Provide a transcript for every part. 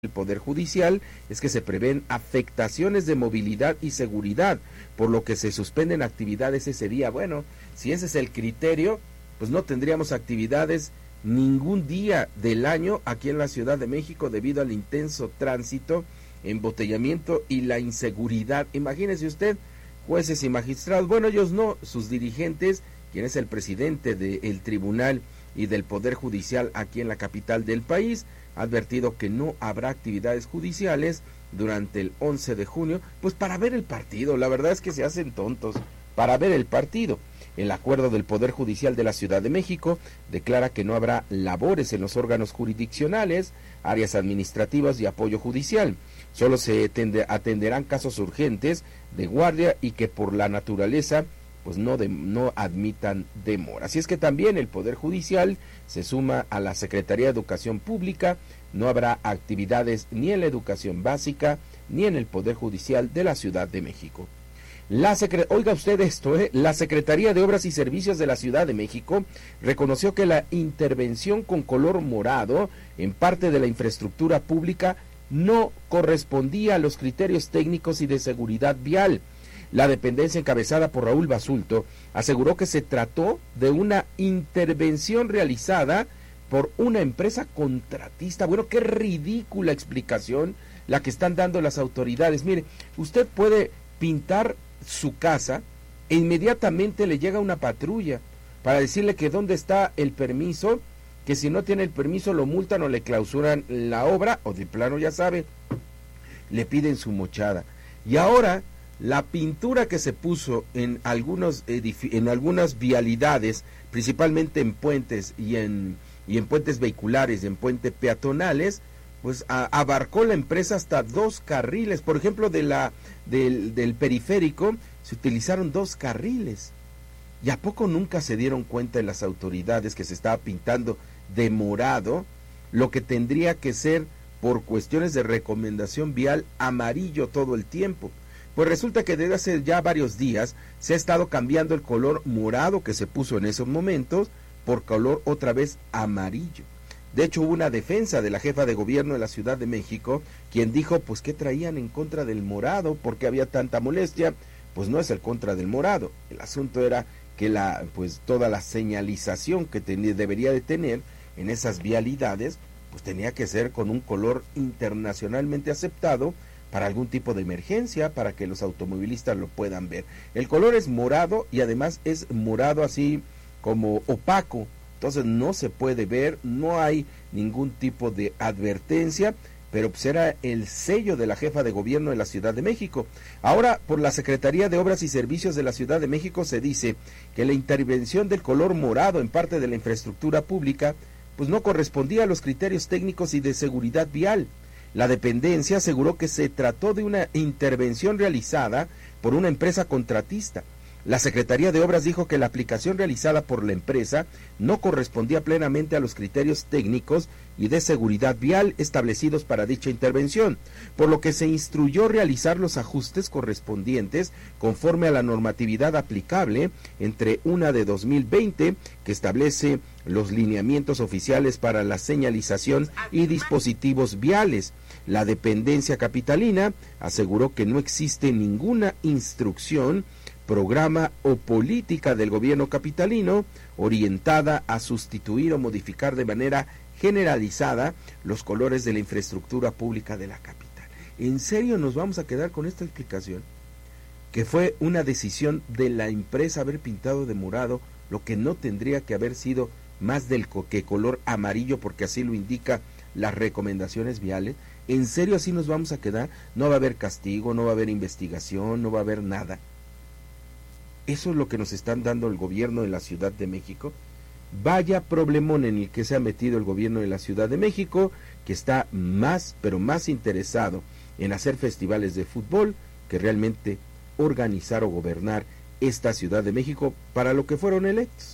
el Poder Judicial es que se prevén afectaciones de movilidad y seguridad, por lo que se suspenden actividades ese día. Bueno, si ese es el criterio, pues no tendríamos actividades ningún día del año aquí en la Ciudad de México debido al intenso tránsito, embotellamiento y la inseguridad. Imagínese usted, jueces y magistrados, bueno, ellos no, sus dirigentes, quien es el presidente del tribunal y del Poder Judicial aquí en la capital del país, ha advertido que no habrá actividades judiciales durante el 11 de junio, pues para ver el partido. La verdad es que se hacen tontos para ver el partido. El acuerdo del Poder Judicial de la Ciudad de México declara que no habrá labores en los órganos jurisdiccionales, áreas administrativas y apoyo judicial. Solo se atenderán casos urgentes de guardia y que por la naturaleza pues no admitan demora. Así es que también el Poder Judicial se suma a la Secretaría de Educación Pública. No habrá actividades ni en la educación básica ni en el Poder Judicial de la Ciudad de México. Oiga usted esto, la Secretaría de Obras y Servicios de la Ciudad de México reconoció que la intervención con color morado en parte de la infraestructura pública no correspondía a los criterios técnicos y de seguridad vial. La dependencia encabezada por Raúl Basulto aseguró que se trató de una intervención realizada por una empresa contratista. Bueno, qué ridícula explicación la que están dando las autoridades. Mire, usted puede pintar su casa e inmediatamente le llega una patrulla para decirle que dónde está el permiso, que si no tiene el permiso lo multan o le clausuran la obra, o de plano ya sabe, le piden su mochada. Y ahora la pintura que se puso en algunas vialidades, principalmente en puentes y en puentes vehiculares y en puentes peatonales, pues abarcó la empresa hasta 2 carriles. Por ejemplo, del periférico se utilizaron 2 carriles. ¿Y a poco nunca se dieron cuenta en las autoridades que se estaba pintando de morado lo que tendría que ser, por cuestiones de recomendación vial, amarillo todo el tiempo? Pues resulta que desde hace ya varios días se ha estado cambiando el color morado que se puso en esos momentos por color otra vez amarillo. De hecho, hubo una defensa de la jefa de gobierno de la Ciudad de México, quien dijo pues que traían en contra del morado, porque había tanta molestia. Pues no es el contra del morado, el asunto era que toda la señalización que debería de tener en esas vialidades, pues tenía que ser con un color internacionalmente aceptado para algún tipo de emergencia, para que los automovilistas lo puedan ver. El color es morado y además es morado así como opaco, entonces no se puede ver, no hay ningún tipo de advertencia, pero pues era el sello de la jefa de gobierno de la Ciudad de México. Ahora, por la Secretaría de Obras y Servicios de la Ciudad de México se dice que la intervención del color morado en parte de la infraestructura pública pues no correspondía a los criterios técnicos y de seguridad vial. La dependencia aseguró que se trató de una intervención realizada por una empresa contratista. La Secretaría de Obras dijo que la aplicación realizada por la empresa no correspondía plenamente a los criterios técnicos y de seguridad vial establecidos para dicha intervención, por lo que se instruyó realizar los ajustes correspondientes conforme a la normatividad aplicable, entre una de 2020, que establece los lineamientos oficiales para la señalización y dispositivos viales. La dependencia capitalina aseguró que no existe ninguna instrucción, programa o política del gobierno capitalino orientada a sustituir o modificar de manera generalizada los colores de la infraestructura pública de la capital. ¿En serio nos vamos a quedar con esta explicación? Que fue una decisión de la empresa haber pintado de morado lo que no tendría que haber sido más que color amarillo, porque así lo indica las recomendaciones viales. ¿En serio así nos vamos a quedar? No va a haber castigo, no va a haber investigación, no va a haber nada. Eso es lo que nos están dando el gobierno de la Ciudad de México. Vaya problemón en el que se ha metido el gobierno de la Ciudad de México, que está más, pero más interesado en hacer festivales de fútbol que realmente organizar o gobernar esta Ciudad de México para lo que fueron electos.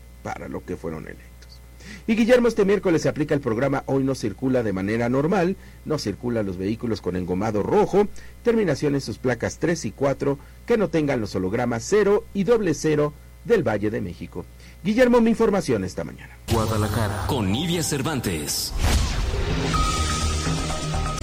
Y Guillermo, este miércoles se aplica el programa Hoy no circula de manera normal, no circulan los vehículos con engomado rojo, terminación en sus placas 3 y 4, que no tengan los hologramas 0 y 00 del Valle de México. Guillermo, mi información esta mañana. Guadalajara, con Nidia Cervantes.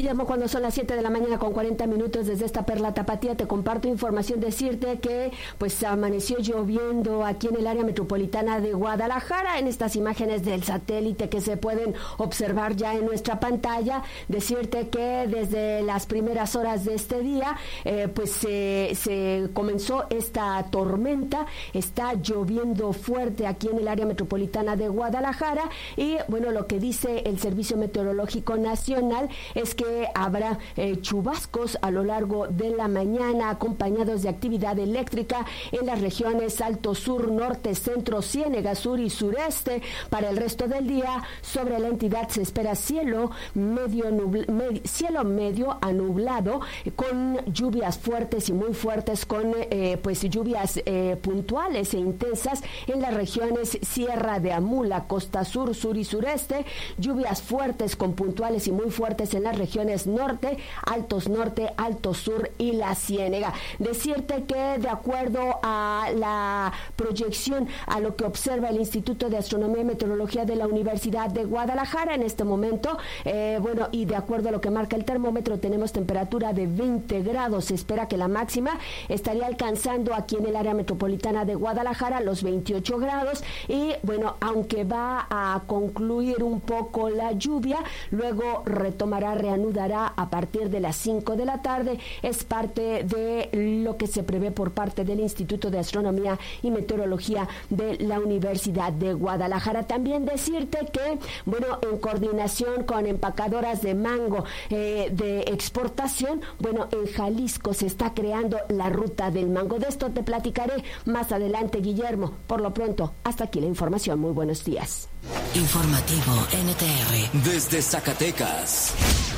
Guillermo, cuando son las 7 de la mañana con 40 minutos desde esta Perla Tapatía, te comparto información, decirte que pues amaneció lloviendo aquí en el área metropolitana de Guadalajara, en estas imágenes del satélite que se pueden observar ya en nuestra pantalla. Decirte que desde las primeras horas de este día pues se comenzó esta tormenta, está lloviendo fuerte aquí en el área metropolitana de Guadalajara y bueno, lo que dice el Servicio Meteorológico Nacional es que habrá chubascos a lo largo de la mañana acompañados de actividad eléctrica en las regiones Alto Sur, Norte, Centro, Ciénega Sur y Sureste. Para el resto del día, sobre la entidad se espera cielo medio a nublado con lluvias fuertes y muy fuertes, con pues lluvias puntuales e intensas en las regiones Sierra de Amula, Costa Sur, Sur y Sureste, lluvias fuertes con puntuales y muy fuertes en las regiones Norte, Alto Sur y la Ciénega. Decirte que de acuerdo a la proyección, a lo que observa el Instituto de Astronomía y Meteorología de la Universidad de Guadalajara en este momento, bueno, y de acuerdo a lo que marca el termómetro, tenemos temperatura de 20 grados. Se espera que la máxima estaría alcanzando aquí en el área metropolitana de Guadalajara los 28 grados y bueno, aunque va a concluir un poco la lluvia, luego reanudará a partir de las 5 de la tarde. Es parte de lo que se prevé por parte del Instituto de Astronomía y Meteorología de la Universidad de Guadalajara. También decirte que, bueno, en coordinación con empacadoras de mango de exportación, bueno, en Jalisco se está creando la ruta del mango. De esto te platicaré más adelante, Guillermo. Por lo pronto, hasta aquí la información. Muy buenos días. Informativo NTR desde Zacatecas.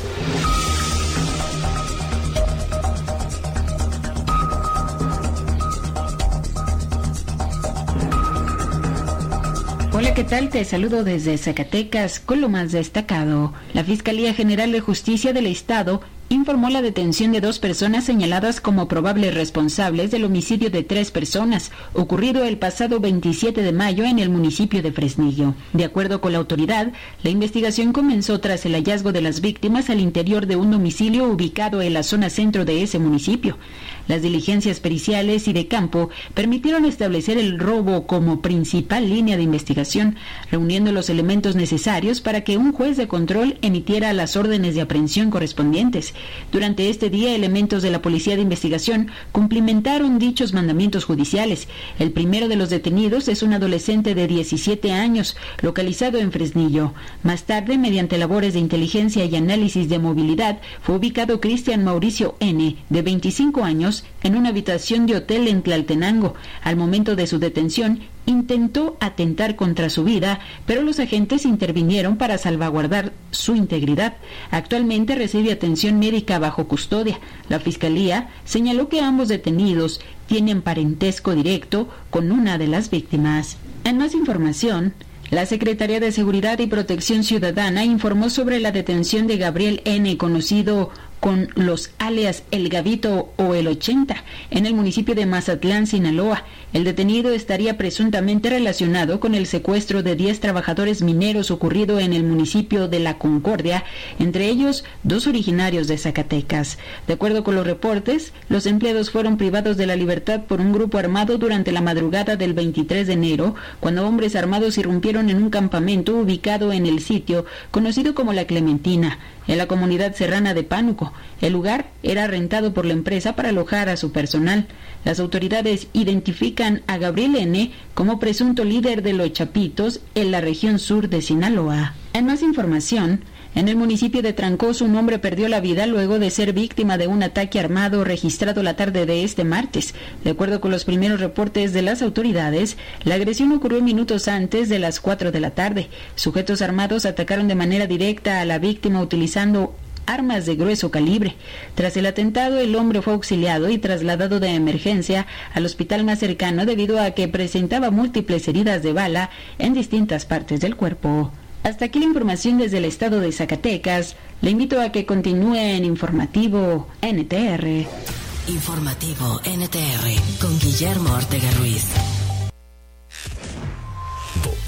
Hola, ¿qué tal? Te saludo desde Zacatecas con lo más destacado. La Fiscalía General de Justicia del Estado informó la detención de 2 personas señaladas como probables responsables del homicidio de 3 personas, ocurrido el pasado 27 de mayo en el municipio de Fresnillo. De acuerdo con la autoridad, la investigación comenzó tras el hallazgo de las víctimas al interior de un domicilio ubicado en la zona centro de ese municipio. Las diligencias periciales y de campo permitieron establecer el robo como principal línea de investigación, reuniendo los elementos necesarios para que un juez de control emitiera las órdenes de aprehensión correspondientes. Durante este día, elementos de la Policía de Investigación cumplimentaron dichos mandamientos judiciales. El primero de los detenidos es un adolescente de 17 años, localizado en Fresnillo. Más tarde, mediante labores de inteligencia y análisis de movilidad, fue ubicado Cristian Mauricio N., de 25 años, en una habitación de hotel en Tlaltenango. Al momento de su detención, intentó atentar contra su vida, pero los agentes intervinieron para salvaguardar su integridad. Actualmente recibe atención médica bajo custodia. La Fiscalía señaló que ambos detenidos tienen parentesco directo con una de las víctimas. En más información, la Secretaría de Seguridad y Protección Ciudadana informó sobre la detención de Gabriel N., conocido con los alias El Gavito o El 80, en el municipio de Mazatlán, Sinaloa. El detenido estaría presuntamente relacionado con el secuestro de 10 trabajadores mineros ocurrido en el municipio de La Concordia, entre ellos 2 originarios de Zacatecas. De acuerdo con los reportes, los empleados fueron privados de la libertad por un grupo armado durante la madrugada del 23 de enero, cuando hombres armados irrumpieron en un campamento ubicado en el sitio conocido como La Clementina, en la comunidad serrana de Pánuco. El lugar era rentado por la empresa para alojar a su personal. Las autoridades identifican a Gabriel N. como presunto líder de los Chapitos en la región sur de Sinaloa. En más información, en el municipio de Trancoso, un hombre perdió la vida luego de ser víctima de un ataque armado registrado la tarde de este martes. De acuerdo con los primeros reportes de las autoridades, la agresión ocurrió minutos antes de las 4 de la tarde. Sujetos armados atacaron de manera directa a la víctima utilizando armas de grueso calibre. Tras el atentado, el hombre fue auxiliado y trasladado de emergencia al hospital más cercano debido a que presentaba múltiples heridas de bala en distintas partes del cuerpo. Hasta aquí la información desde el estado de Zacatecas. Le invito a que continúe en Informativo NTR. Informativo NTR con Guillermo Ortega Ruiz.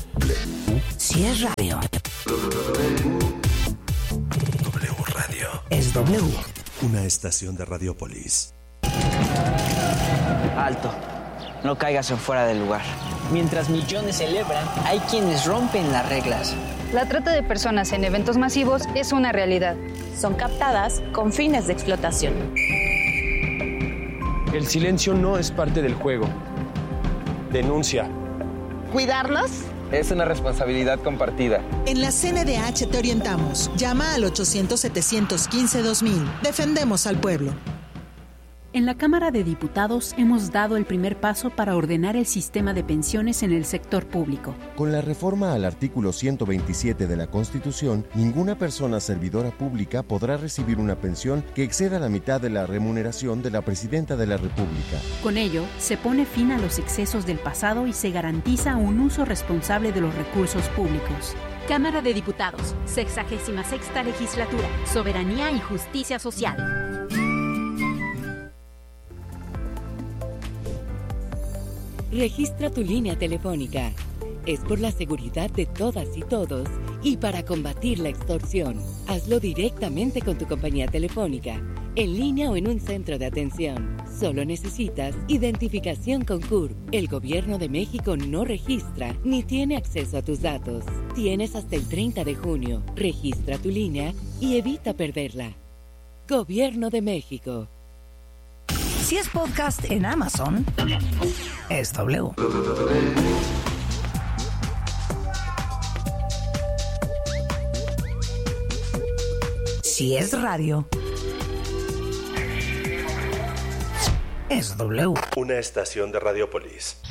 Si es radio. W Radio. es W. Una estación de Radiopolis. Alto. No caigas en fuera del lugar. Mientras millones celebran, hay quienes rompen las reglas. La trata de personas en eventos masivos es una realidad. Son captadas con fines de explotación. El silencio no es parte del juego. Denuncia. ¿Cuidarnos? Es una responsabilidad compartida. En la CNDH te orientamos. Llama al 800-715-2000. Defendemos al pueblo. En la Cámara de Diputados hemos dado el primer paso para ordenar el sistema de pensiones en el sector público. Con la reforma al artículo 127 de la Constitución, ninguna persona servidora pública podrá recibir una pensión que exceda la mitad de la remuneración de la Presidenta de la República. Con ello, se pone fin a los excesos del pasado y se garantiza un uso responsable de los recursos públicos. Cámara de Diputados, 66ª Legislatura, Soberanía y Justicia Social. Registra tu línea telefónica. Es por la seguridad de todas y todos y para combatir la extorsión. Hazlo directamente con tu compañía telefónica, en línea o en un centro de atención. Solo necesitas identificación con CURP. El Gobierno de México no registra ni tiene acceso a tus datos. Tienes hasta el 30 de junio. Registra tu línea y evita perderla. Gobierno de México. Si es podcast en Amazon, es W. Si es radio, es W. Una estación de Radiopolis.